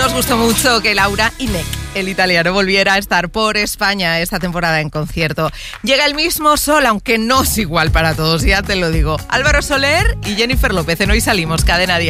Nos gustó mucho que Laura Inek, el italiano, volviera a estar por España esta temporada en concierto. Llega el mismo sol, aunque no es igual para todos, ya te lo digo. Álvaro Soler y Jennifer López en Hoy Salimos, Cadena Dial.